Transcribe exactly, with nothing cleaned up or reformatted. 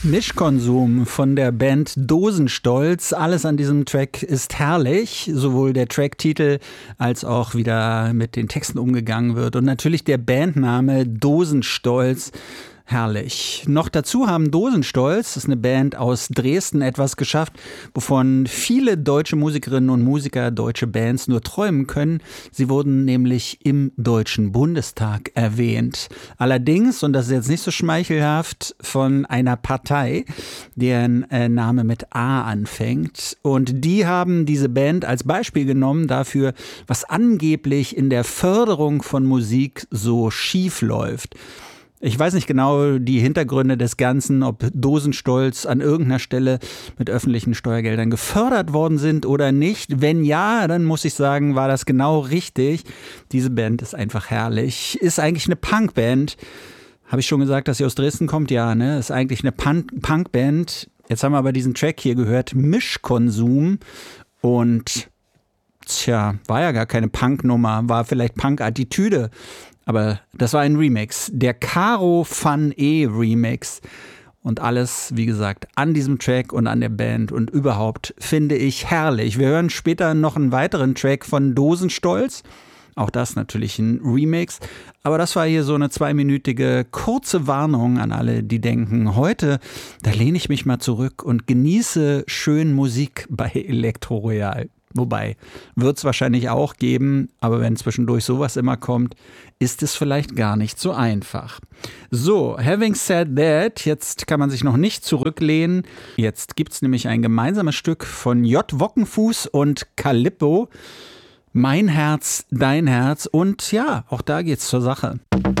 Mischkonsum von der Band Dosenstolz. Alles an diesem Track ist herrlich. Sowohl der Tracktitel als auch wie da mit den Texten umgegangen wird. Und natürlich der Bandname Dosenstolz. Herrlich. Noch dazu haben Dosenstolz, das ist eine Band aus Dresden, etwas geschafft, wovon viele deutsche Musikerinnen und Musiker, deutsche Bands nur träumen können. Sie wurden nämlich im Deutschen Bundestag erwähnt. Allerdings, und das ist jetzt nicht so schmeichelhaft, von einer Partei, deren äh, Name mit A anfängt. Und die haben diese Band als Beispiel genommen dafür, was angeblich in der Förderung von Musik so schief läuft. Ich weiß nicht genau die Hintergründe des Ganzen, ob Dosenstolz an irgendeiner Stelle mit öffentlichen Steuergeldern gefördert worden sind oder nicht. Wenn ja, dann muss ich sagen, war das genau richtig. Diese Band ist einfach herrlich. Ist eigentlich eine Punkband. Habe ich schon gesagt, dass sie aus Dresden kommt? Ja, ne? Ist eigentlich eine Punk- Punkband. Jetzt haben wir aber diesen Track hier gehört, Mischkonsum. Und tja, war ja gar keine Punknummer, war vielleicht Punk-Attitüde. Aber das war ein Remix, der Caro Van E Remix. Und alles, wie gesagt, an diesem Track und an der Band und überhaupt finde ich herrlich. Wir hören später noch einen weiteren Track von Dosenstolz. Auch das natürlich ein Remix. Aber das war hier so eine zweiminütige kurze Warnung an alle, die denken, heute, da lehne ich mich mal zurück und genieße schön Musik bei Elektro Royal. Wobei, wird es wahrscheinlich auch geben, aber wenn zwischendurch sowas immer kommt, ist es vielleicht gar nicht so einfach. So, having said that, jetzt kann man sich noch nicht zurücklehnen. Jetzt gibt es nämlich ein gemeinsames Stück von J. Wockenfuß und Calippo. Mein Herz, dein Herz und ja, auch da geht's zur Sache.